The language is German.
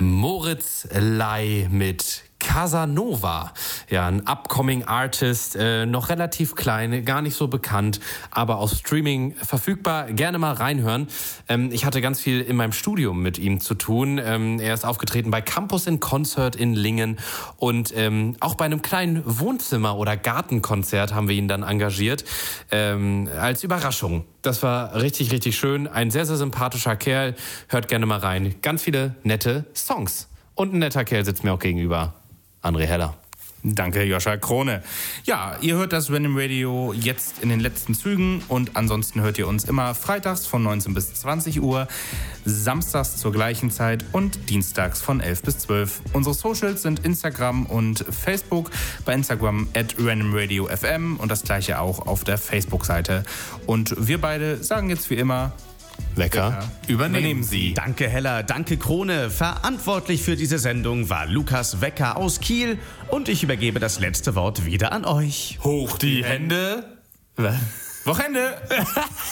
Moritz Ley mit Casanova. Ja, ein upcoming Artist, noch relativ klein, gar nicht so bekannt, aber auf Streaming verfügbar. Gerne mal reinhören. Ich hatte ganz viel in meinem Studium mit ihm zu tun. Er ist aufgetreten bei Campus in Concert in Lingen und auch bei einem kleinen Wohnzimmer- oder Gartenkonzert haben wir ihn dann engagiert, als Überraschung. Das war richtig, richtig schön. Ein sehr, sehr sympathischer Kerl. Hört gerne mal rein. Ganz viele nette Songs. Und ein netter Kerl sitzt mir auch gegenüber. André Heller. Danke, Joscha Krone. Ja, ihr hört das Random Radio jetzt in den letzten Zügen und ansonsten hört ihr uns immer freitags von 19 bis 20 Uhr, samstags zur gleichen Zeit und dienstags von 11 bis 12. Unsere Socials sind Instagram und Facebook. Bei Instagram @randomradiofm und das gleiche auch auf der Facebook-Seite. Und wir beide sagen jetzt wie immer: Wecker, übernehmen Sie. Danke Heller, danke Krone. Verantwortlich für diese Sendung war Lukas Wecker aus Kiel und ich übergebe das letzte Wort wieder an euch. Hoch die Hände. Wochenende!